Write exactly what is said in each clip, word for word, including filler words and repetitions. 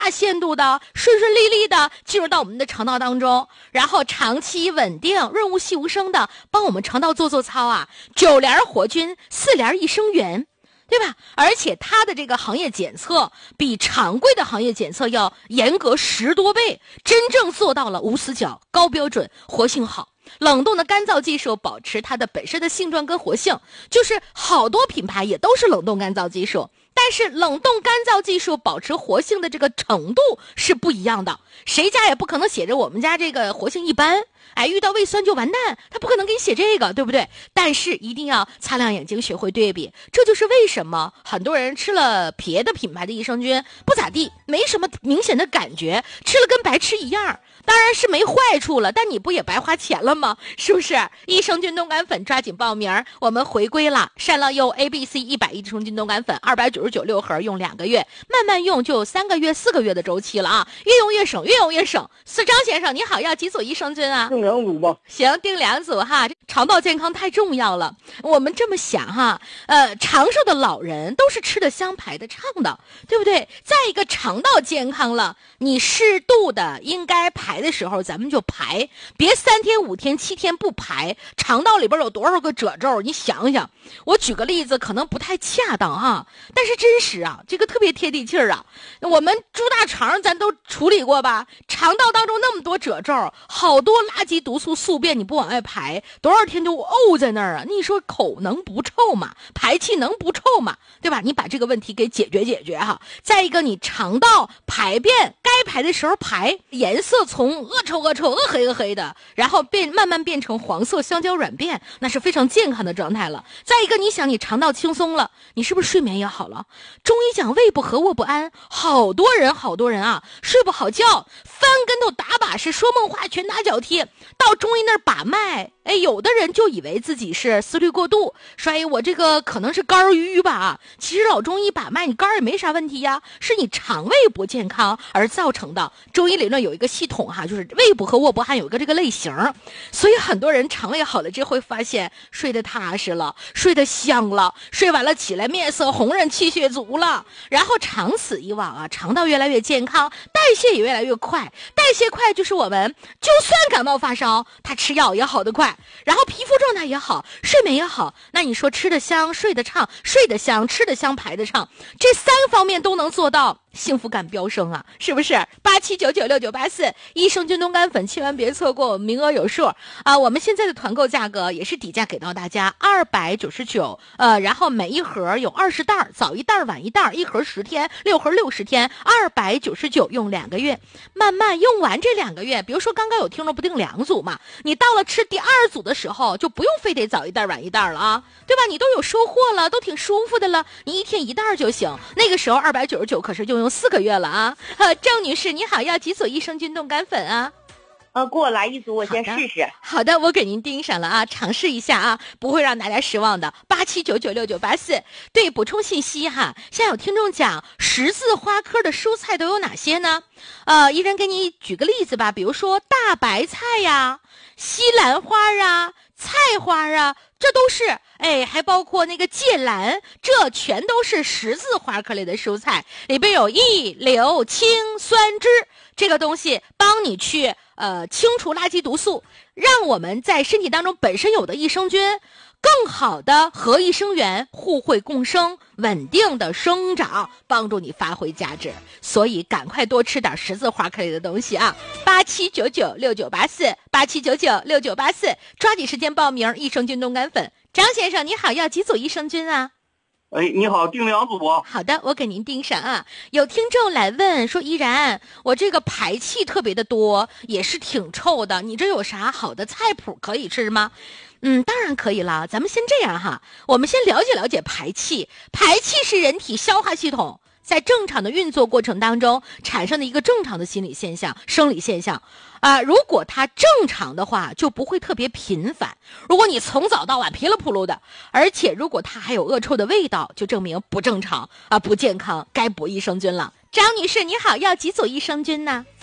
大限度的顺顺利利的进入到我们的肠道当中，然后长期稳定润物细无声的帮我们肠道做做操啊，九联活菌，四联益生元，对吧？而且它的这个行业检测比常规的行业检测要严格十多倍，真正做到了无死角、高标准、活性好。冷冻的干燥技术保持它的本身的性状跟活性，就是好多品牌也都是冷冻干燥技术，但是冷冻干燥技术保持活性的这个程度是不一样的，谁家也不可能写着我们家这个活性一般，哎，遇到胃酸就完蛋，他不可能给你写这个，对不对？但是一定要擦亮眼睛，学会对比。这就是为什么很多人吃了别的品牌的益生菌不咋地，没什么明显的感觉，吃了跟白吃一样。当然是没坏处了，但你不也白花钱了吗？是不是？益生菌冻干粉抓紧报名，我们回归了善乐优 A B C 一百益生菌冻干粉，二百九十九六盒，用两个月，慢慢用就三个月、四个月的周期了啊，越用越省，越用越省。是张先生，你好，要几组益生菌啊？ 定两组吧。 行，定两组哈。肠道健康太重要了，我们这么想哈，呃，长寿的老人都是吃的香、排的畅的，对不对？再一个，肠道健康了，你适度的应该排的时候咱们就排，别三天五天七天不排，肠道里边有多少个褶皱，你想想。我举个例子可能不太恰当哈，但是真实啊，这个特别贴地气儿啊。我们猪大肠咱都处理过吧，肠道当中那么多褶皱，好多垃圾毒素宿便你不往外排，多少天就沤在那儿啊，你说口能不臭吗？排气能不臭吗？对吧？你把这个问题给解决解决哈。再一个，你肠道排便该排的时候排，颜色从恶臭恶臭恶黑恶黑的，然后变慢慢变成黄色香蕉软便，那是非常健康的状态了。再一个，你想你肠道轻松了，你是不是睡眠也好了？中医讲胃不和卧不安，好多人好多人啊睡不好觉，翻跟头打把式说梦话拳打脚踢，到中医那儿把脉，哎，有的人就以为自己是思虑过度，说哎我这个可能是肝儿郁吧，其实老中医把脉你肝儿也没啥问题呀，是你肠胃不健康而造成的。中医理论有一个系统哈，就是胃不和卧不安有一个这个类型，所以很多人肠胃好了之后会发现睡得踏实了，睡得香了，睡完了起来面色红润，气血足了，然后长此以往啊，肠道越来越健康，代谢也越来越快，代谢快就是我们就算感冒发烧他吃药也好得快，然后皮肤状态也好，睡眠也好，那你说吃得香睡得畅，睡得香吃得香排得畅，这三个方面都能做到，幸福感飙升啊，是不是？八七九九六九八四益生菌冻干粉千万别错过，我们名额有数啊！我们现在的团购价格也是底价给到大家二百九十九，呃，然后每一盒有二十袋，早一袋晚一袋，一盒十天，六盒六十天，二百九十九用两个月，慢慢用完这两个月。比如说刚刚有听众不定两组嘛，你到了吃第二组的时候就不用非得早一袋晚一袋了啊，对吧？你都有收获了，都挺舒服的了，你一天一袋就行。那个时候二百九十九可是就用四个月了啊！呃，郑女士你好，要几组益生菌冻干粉啊？ 呃，给我来一组，我先试试。 好的，我给您盯上了啊，尝试一下啊，不会让大家失望的。八七九九六九八四，对，补充信息哈。现在有听众讲十字花科的蔬菜都有哪些呢？呃，依然给你举个例子吧，比如说大白菜呀、西兰花啊、菜花啊，这都是，哎，还包括那个芥蓝，这全都是十字花科类的蔬菜，里边有异硫氰酸酯这个东西，帮你去呃清除垃圾毒素，让我们在身体当中本身有的益生菌更好的和益生元互惠共生，稳定的生长，帮助你发挥价值。所以赶快多吃点十字花科类的东西啊！八七九九六九八四，八七九九六九八四，抓紧时间报名益生菌冻干粉。张先生你好，要几组益生菌啊？ 哎，你好，订两组。 好的，我给您订上啊。有听众来问说，依然我这个排气特别的多，也是挺臭的，你这有啥好的菜谱可以吃吗？嗯，当然可以了。咱们先这样哈，我们先了解了解排气。排气是人体消化系统在正常的运作过程当中产生的一个正常的心理现象、生理现象啊、呃。如果它正常的话，就不会特别频繁。如果你从早到晚噼里扑噜的，而且如果它还有恶臭的味道，就证明不正常啊、呃，不健康，该补益生菌了。张女士你好，要几组益生菌呢？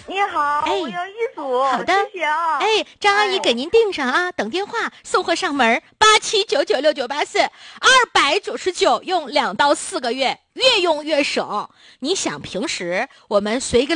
你好， 哎我要一组。 好的， 谢谢啊。 哎，张阿姨给您订上啊，等电话送货上门，八七九九六九八四，二百九十九，用两到四个月，越用越省。你想平时我们随个